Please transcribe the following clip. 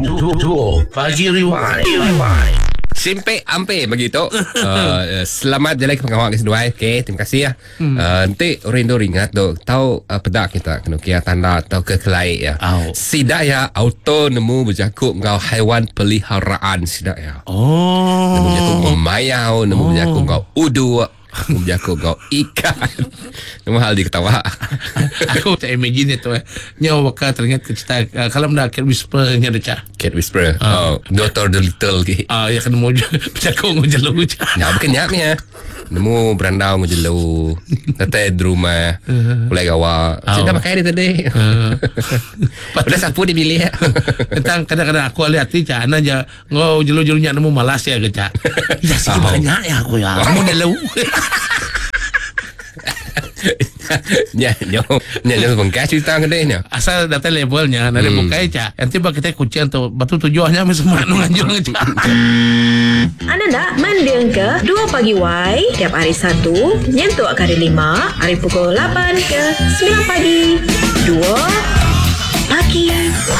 Pagi Rewind. Simpe ampe begitu. Selamat jalan ke pengawal ke seduai. Okay, terima kasih ya. Nanti rindu ringat tu. Tahu pedak kita kena kira tanda atau kekelai ya. Sidak ya auto nemu berjakuk kau haiwan peliharaan sidak ya. Nemu berjakuk kau mayau, nemu berjakuk kau udu. Menjaku kau ikan. Nama hal diketawa. Aku tak imagine itu. Nyawa bakal teringat ke cerita kalau nak Cat Whisperer nya ada. Cat Whisperer. Dr. Dolittle ke. Ya kan mau berjaku ngejelu. Ya bukan nyapnya. Nemu berandau ngejelu. Tete di rumah. Mulai gawa. Sudah pakai dia tadi. Udah sapu dipilih ya. Kadang-kadang aku lihat ni cak ana je ngau jelu-jelunya nemu malas ya ke cak. Ya sikit banyak ya aku ya. Kamu jelu. Jangan bengkai cerita ke dia. Asal data levelnya dari bengkai cak. Nanti bagi kita kuncian tu batu tujuannya semua nganjur cak. Anda nak mendengar ke 2 Pagi Y tiap hari Sabtu nyentuh hari 5 hari pukul 8 ke 9 pagi 2 Pagi